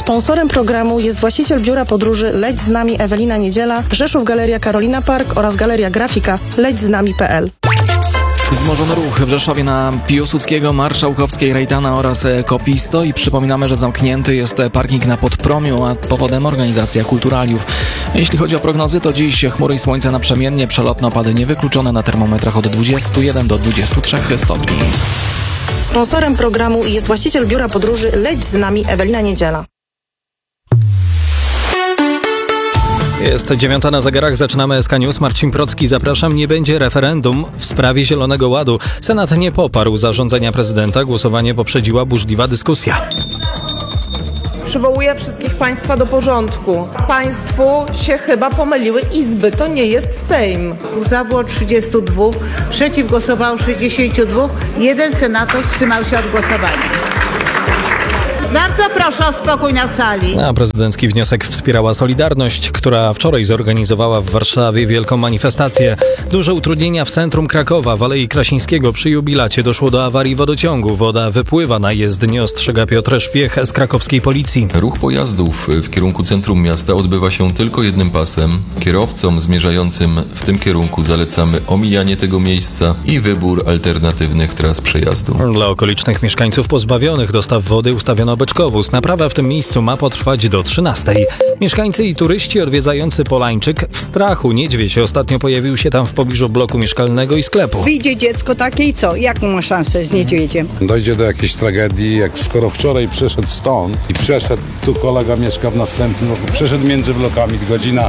Sponsorem programu jest właściciel biura podróży Leć z nami Ewelina Niedziela, Rzeszów Galeria Karolina Park oraz Galeria Grafika lećznami.pl. Wzmożony ruch w Rzeszowie na Piłsudskiego, Marszałkowskiej, Rejtana oraz Kopisto i przypominamy, że zamknięty jest parking na Podpromiu, a powodem organizacja Kulturaliów. Jeśli chodzi o prognozy, to dziś chmury i słońce naprzemiennie, przelotne opady niewykluczone, na termometrach od 21 do 23 stopni. Sponsorem programu jest właściciel biura podróży Leć z nami Ewelina Niedziela. Jest 9 na zegarach, zaczynamy SK News. Marcin Procki, zapraszam. Nie będzie referendum w sprawie Zielonego Ładu. Senat nie poparł zarządzenia prezydenta. Głosowanie poprzedziła burzliwa dyskusja. Przywołuję wszystkich Państwa do porządku. Państwu się chyba pomyliły izby. To nie jest Sejm. Za było 32, przeciw głosowało 62, jeden senator wstrzymał się od głosowania. Bardzo proszę o spokój na sali. A prezydencki wniosek wspierała Solidarność, która wczoraj zorganizowała w Warszawie wielką manifestację. Duże utrudnienia w centrum Krakowa. W Alei Krasińskiego przy jubilacie doszło do awarii wodociągu. Woda wypływa na jezdnię, ostrzega Piotr Szpiech z krakowskiej policji. Ruch pojazdów w kierunku centrum miasta odbywa się tylko jednym pasem. Kierowcom zmierzającym w tym kierunku zalecamy omijanie tego miejsca i wybór alternatywnych tras przejazdu. Dla okolicznych mieszkańców pozbawionych dostaw wody ustawiono beczkowóz. Naprawa w tym miejscu ma potrwać do 13. Mieszkańcy i turyści odwiedzający Polańczyk w strachu. Niedźwiedź ostatnio pojawił się tam w pobliżu bloku mieszkalnego i sklepu. Wyjdzie dziecko takie i co? Jaką ma szansę z niedźwiedziem? Dojdzie do jakiejś tragedii, jak skoro wczoraj przeszedł stąd i przeszedł, tu kolega mieszka w następnym roku, przeszedł między blokami, godzina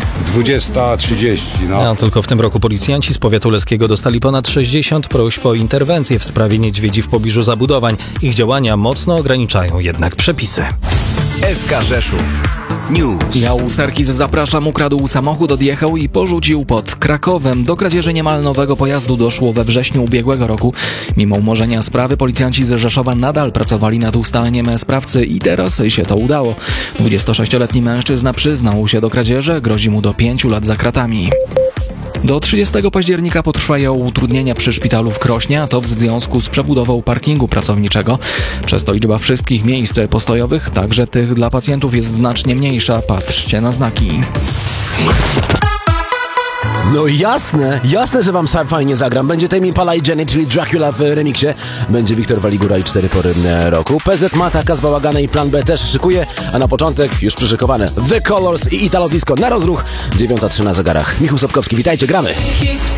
20:30. A tylko w tym roku policjanci z powiatu leskiego dostali ponad 60 próśb o interwencję w sprawie niedźwiedzi w pobliżu zabudowań. Ich działania mocno ograniczają jednak przepisy. SK Rzeszów News. Miał Serkis, zapraszam, ukradł samochód, odjechał i porzucił pod Krakowem. Do kradzieży niemal nowego pojazdu doszło we wrześniu ubiegłego roku. Mimo umorzenia sprawy policjanci z Rzeszowa nadal pracowali nad ustaleniem sprawcy i teraz się to udało. 26-letni mężczyzna przyznał się do kradzieży, grozi mu do 5 lat za kratami. Do 30 października potrwają utrudnienia przy szpitalu w Krośnie, a to w związku z przebudową parkingu pracowniczego. Przez to liczba wszystkich miejsc postojowych, także tych dla pacjentów, jest znacznie mniejsza. Patrzcie na znaki. No jasne, że wam fajnie zagram. Będzie Tame Impala i Jenny, czyli Dracula w remiksie. Będzie Wiktor Waligura i 4 pory roku. PZ Mata z Bałagana i Plan B też szykuje, a na początek już przyszykowane The Colors i Italo Disco na rozruch. 9:03 na zegarach. Michał Sobkowski, witajcie, gramy.